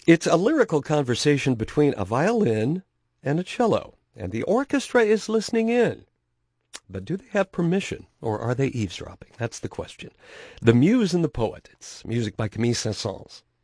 It's a lyrical conversation between a violin and a cello, and the orchestra is listening in. But do they have permission, or are they eavesdropping? That's the question. The Muse and the Poet. It's music by Camille Saint-Saëns.